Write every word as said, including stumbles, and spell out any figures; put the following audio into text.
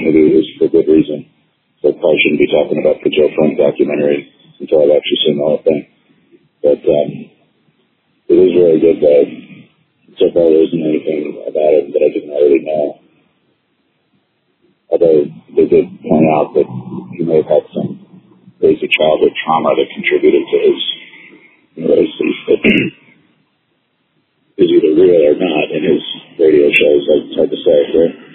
interview is for good reason. So I probably shouldn't be talking about the Joe Frank documentary until I've actually seen the whole thing. But um, it is really good, though. So far, there isn't anything about it that I didn't already know. Although they did point out that he may have had some basic childhood trauma that contributed to his neuroses that is either real or not in his radio shows. It's hard to say, right?